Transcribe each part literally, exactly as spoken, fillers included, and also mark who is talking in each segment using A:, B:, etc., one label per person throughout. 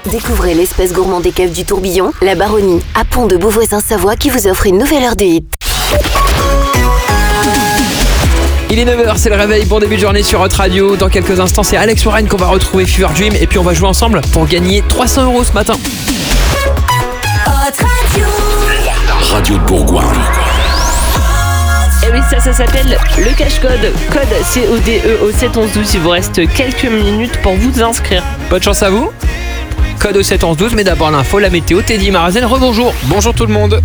A: Découvrez l'espace gourmand des caves du Tourbillon, la Baronnie, à Pont de Beauvoisin-Savoie qui vous offre une nouvelle heure de hit.
B: Il est neuf heures, c'est le réveil pour début de journée sur Hot Radio. Dans quelques instants, c'est Alex Warren qu'on va retrouver Fever Dream. Et puis on va jouer ensemble pour gagner trois cents euros ce matin.
A: Hot Radio.
C: La radio de Bourgoin.
D: Et oui, ça, ça s'appelle le cache-code. Code C O D E au sept onze douze. Il vous reste quelques minutes pour vous inscrire.
B: Bonne chance à vous. Code au sept onze douze, mais d'abord l'info, la météo. Teddy Marazen, rebonjour.
E: Bonjour tout le monde.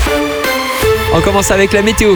B: On commence avec la météo.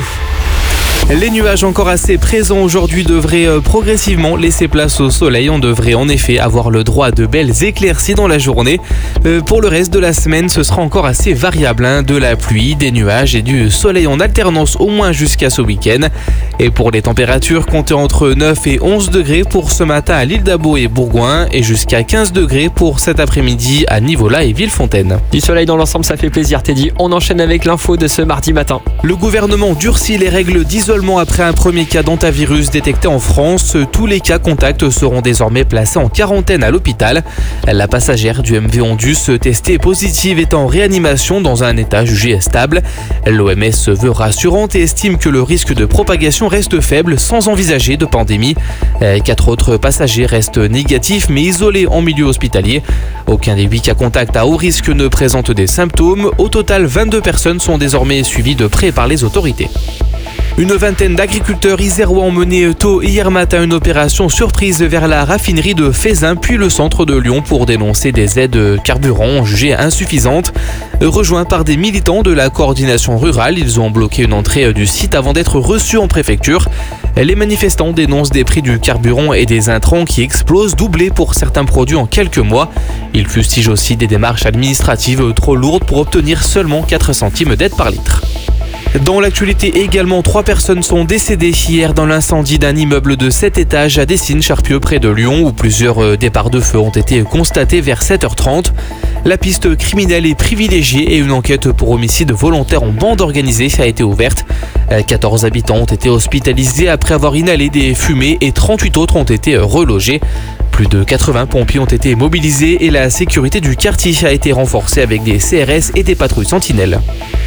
E: Les nuages encore assez présents aujourd'hui devraient progressivement laisser place au soleil. On devrait en effet avoir le droit à de belles éclaircies dans la journée. Euh, pour le reste de la semaine, ce sera encore assez variable. Hein, de la pluie, des nuages et du soleil en alternance au moins jusqu'à ce week-end. Et pour les températures, comptez entre neuf et onze degrés pour ce matin à l'île d'Abo et Bourgoin et jusqu'à quinze degrés pour cet après-midi à Nivola et Villefontaine.
B: Du soleil dans l'ensemble, ça fait plaisir Teddy. On enchaîne avec l'info de ce mardi matin.
E: Le gouvernement durcit les règles d'isolement après un premier cas d'hantavirus détecté en France. Tous les cas contacts seront désormais placés en quarantaine à l'hôpital. La passagère du M V Ondus testée positive est en réanimation dans un état jugé stable. L'O M S se veut rassurante et estime que le risque de propagation reste faible sans envisager de pandémie. Quatre autres passagers restent négatifs mais isolés en milieu hospitalier. Aucun des huit cas contacts à haut risque ne présente des symptômes. Au total, vingt-deux personnes sont désormais suivies de près par les autorités. Une vingtaine d'agriculteurs isérois ont mené tôt hier matin une opération surprise vers la raffinerie de Fézin puis le centre de Lyon pour dénoncer des aides carburant jugées insuffisantes. Rejoints par des militants de la coordination rurale, ils ont bloqué une entrée du site avant d'être reçus en préfecture. Les manifestants dénoncent des prix du carburant et des intrants qui explosent, doublés pour certains produits en quelques mois. Ils fustigent aussi des démarches administratives trop lourdes pour obtenir seulement quatre centimes d'aide par litre. Dans l'actualité également, trois personnes sont décédées hier dans l'incendie d'un immeuble de sept étages à Dessines-Charpieu près de Lyon où plusieurs départs de feu ont été constatés vers sept heures trente. La piste criminelle est privilégiée et une enquête pour homicide volontaire en bande organisée a été ouverte. quatorze habitants ont été hospitalisés après avoir inhalé des fumées et trente-huit autres ont été relogés. Plus de quatre-vingts pompiers ont été mobilisés et la sécurité du quartier a été renforcée avec des C R S et des patrouilles sentinelles.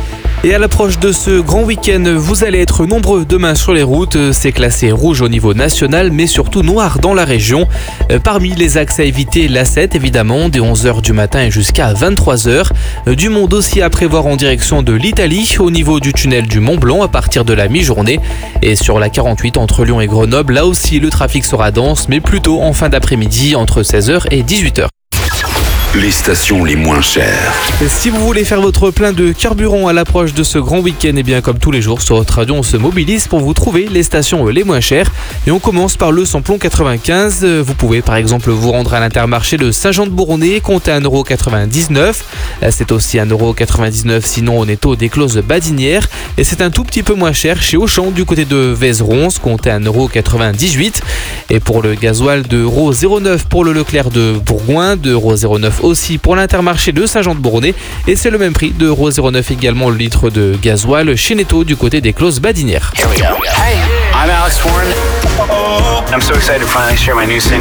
E: Et à l'approche de ce grand week-end, vous allez être nombreux demain sur les routes. C'est classé rouge au niveau national, mais surtout noir dans la région. Parmi les axes à éviter, l'A sept évidemment, dès onze heures du matin et jusqu'à vingt-trois heures. Du monde aussi à prévoir en direction de l'Italie, au niveau du tunnel du Mont Blanc à partir de la mi-journée. Et sur la quarante-huit entre Lyon et Grenoble, là aussi le trafic sera dense, mais plutôt en fin d'après-midi entre seize heures et dix-huit heures.
C: Les stations les moins chères.
E: Si vous voulez faire votre plein de carburant à l'approche de ce grand week-end, et bien comme tous les jours sur Hot Radio, on se mobilise pour vous trouver les stations les moins chères. Et on commence par le samplon quatre-vingt-quinze. Vous pouvez par exemple vous rendre à l'Intermarché de Saint-Jean-de-Bournay, comptez un euro quatre-vingt-dix-neuf. C'est aussi un euro quatre-vingt-dix-neuf sinon on est au Déclose Badinière. Et c'est un tout petit peu moins cher chez Auchan du côté de Vézeron, comptez un euro quatre-vingt-dix-huit. Et pour le gasoil, deux euros zéro neuf pour le Leclerc de Bourgoin, deux euros zéro neuf aussi pour l'Intermarché de Saint-Jean-de-Bournay et c'est le même prix, deux euros zéro neuf également le litre de gasoil chez Netto du côté des Closes Badinières.
F: Here we go. Hey, I'm Alex Warren. I'm so excited to finally share my new single.